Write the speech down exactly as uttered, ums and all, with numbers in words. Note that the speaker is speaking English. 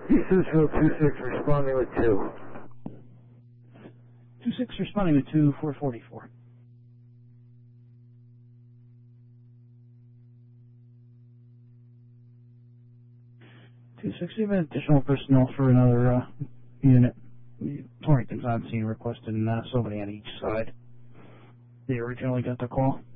Cecil two six responding with two. two six responding with two, four forty-four. two six, you have additional personnel for another uh, unit. Torrington's on scene requesting uh, somebody on each side. They originally got the call.